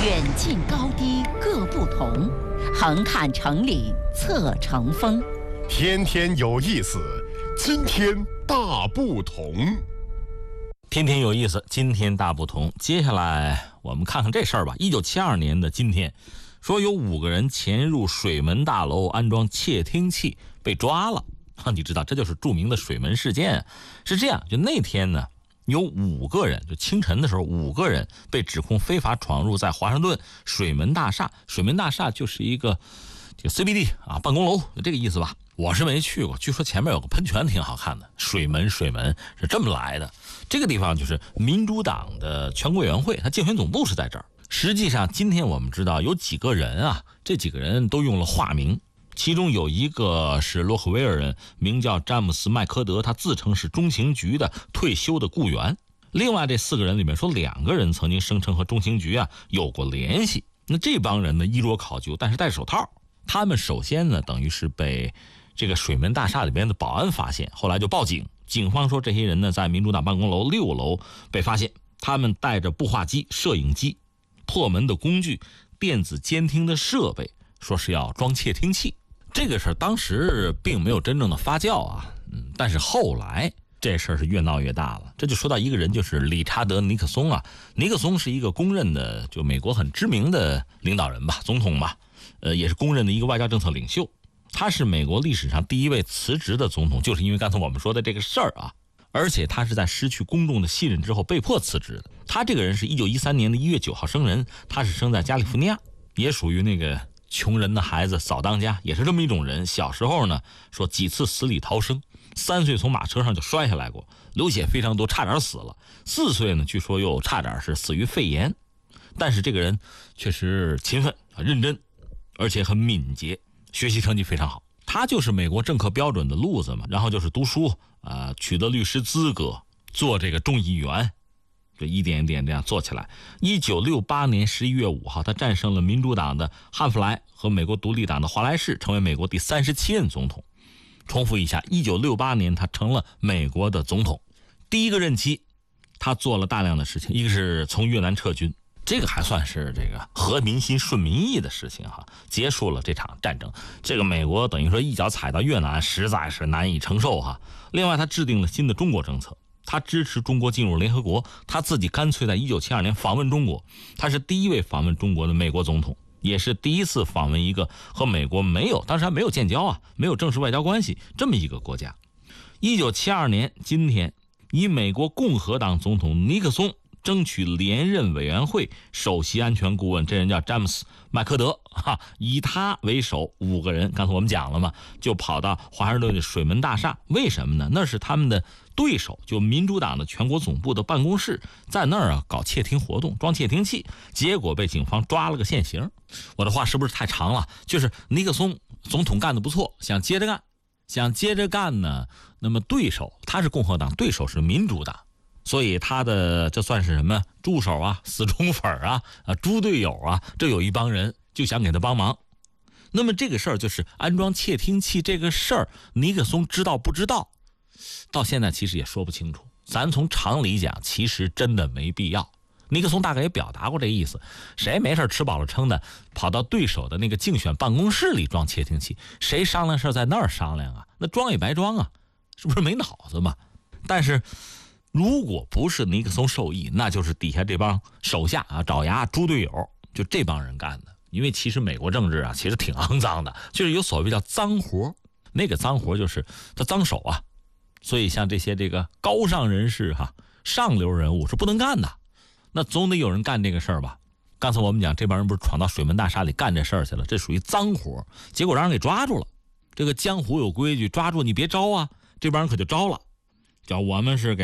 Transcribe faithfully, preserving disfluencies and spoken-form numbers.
远近高低各不同，横看成岭侧成峰。 天天有意思，今天大不同。 天天有意思，今天大不同。接下来我们看看这事儿吧。一九七二年的今天，说有五个人潜入水门大楼安装窃听器被抓了。你知道，这就是著名的水门事件。是这样，就那天呢，有五个人，就清晨的时候，五个人被指控非法闯入在华盛顿水门大厦。水门大厦就是一个这个 C B D 啊，办公楼，就这个意思吧。我是没去过，据说前面有个喷泉挺好看的。水门，水门是这么来的。这个地方就是民主党的全国委员会，它竞选总部是在这儿。实际上，今天我们知道有几个人啊，这几个人都用了化名。其中有一个是洛克威尔人，名叫詹姆斯·麦科德，他自称是中情局的退休的雇员。另外这四个人里面说，两个人曾经声称和中情局啊有过联系。那这帮人呢，衣着考究，但是戴手套。他们首先呢，等于是被这个水门大厦里边的保安发现，后来就报警。警方说这些人呢，在民主党办公楼六楼被发现，他们带着步话机、摄影机、破门的工具、电子监听的设备，说是要装窃听器。这个事儿当时并没有真正的发酵啊，嗯，但是后来这事儿是越闹越大了。这就说到一个人，就是理查德·尼克松啊。尼克松是一个公认的，就美国很知名的领导人吧，总统吧，呃，也是公认的一个外交政策领袖。他是美国历史上第一位辞职的总统，就是因为刚才我们说的这个事儿啊。而且他是在失去公众的信任之后被迫辞职的。他这个人是一九一三年的一月九号生人，他是生在加利福尼亚，也属于那个穷人的孩子早当家，也是这么一种人。小时候呢，说几次死里逃生，三岁从马车上就摔下来过，流血非常多，差点死了。四岁呢，据说又差点是死于肺炎。但是这个人确实勤奋、认真，而且很敏捷，学习成绩非常好。他就是美国政客标准的路子嘛，然后就是读书啊、呃，取得律师资格，做这个众议员，就一点一点这样做起来。一九六八年十一月五号，他战胜了民主党的汉弗莱和美国独立党的华莱士，成为美国第三十七任总统。重复一下，一九六八年他成了美国的总统。第一个任期，他做了大量的事情，一个是从越南撤军。这个还算是这个合民心顺民意的事情哈，结束了这场战争。这个美国等于说一脚踩到越南，实在是难以承受哈。另外他制定了新的中国政策，他支持中国进入联合国，他自己干脆在一九七二年访问中国，他是第一位访问中国的美国总统，也是第一次访问一个和美国没有，当时还没有建交啊，没有正式外交关系这么一个国家。一九七二年今天，以美国共和党总统尼克松争取连任委员会首席安全顾问，这人叫詹姆斯·麦科德哈，以他为首，五个人，刚才我们讲了嘛，就跑到华盛顿的水门大厦。为什么呢？那是他们的对手，就民主党的全国总部的办公室，在那儿啊搞窃听活动，装窃听器，结果被警方抓了个现行。我的话是不是太长了？就是尼克松总统干得不错，想接着干，想接着干呢，那么对手他是共和党，对手是民主党。所以他的这算是什么助手啊、死忠粉啊、啊猪队友啊，这有一帮人就想给他帮忙。那么这个事儿就是安装窃听器这个事儿，尼克松知道不知道？到现在其实也说不清楚。咱从常理讲，其实真的没必要。尼克松大概也表达过这意思，谁没事吃饱了撑的跑到对手的那个竞选办公室里装窃听器？谁商量事在那儿商量啊？那装也白装啊，是不是没脑子嘛？但是如果不是尼克松授意，那就是底下这帮手下啊、爪牙、猪队友，就这帮人干的。因为其实美国政治啊，其实挺肮脏的，就是有所谓叫脏活，那个脏活就是他脏手啊。所以像这些这个高尚人士哈、啊、上流人物是不能干的，那总得有人干这个事儿吧。刚才我们讲这帮人不是闯到水门大厦里干这事儿去了，这属于脏活，结果让人给抓住了。这个江湖有规矩，抓住你别招啊，这帮人可就招了，叫我们是给